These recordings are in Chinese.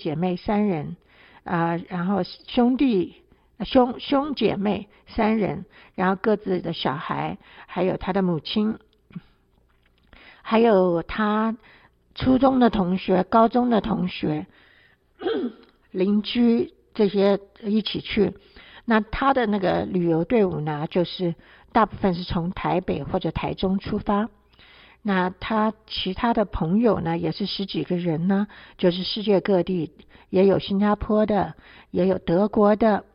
姐妹3人然后兄姐妹3人，然后各自的小孩，还有他的母亲，还有他初中的同学、高中的同学、邻居这些一起去。那他的那个旅游队伍呢，就是大部分是从台北或者台中出发。那他其他的朋友呢，也是10几个人呢，就是世界各地，也有新加坡的，也有德国的，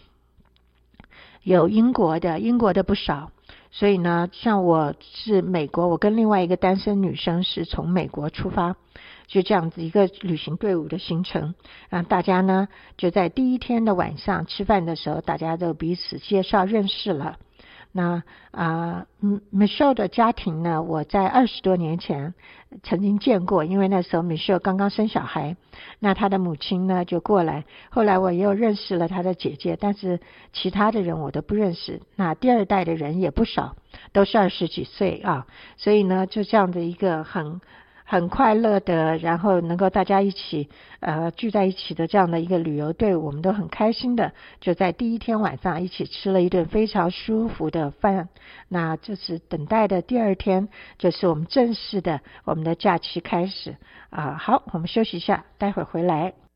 有英国的不少。所以呢，像我是美国，我跟另外一个单身女生是从美国出发，就这样子一个旅行队伍的行程。大家呢就在第一天的晚上吃饭的时候，大家都彼此介绍认识了。那Michelle 的家庭呢，我在20多年前曾经见过，因为那时候 Michelle 刚刚生小孩，那她的母亲呢就过来，后来我也有认识了她的姐姐，但是其他的人我都不认识。那第2代的人也不少，都是20几岁所以呢就这样的一个很快乐的，然后能够大家一起聚在一起的这样的一个旅游队伍，我们都很开心的，就在第一天晚上一起吃了一顿非常舒服的饭。那就是等待的第2天，就是我们正式的我们的假期开始好，我们休息一下，待会儿回来。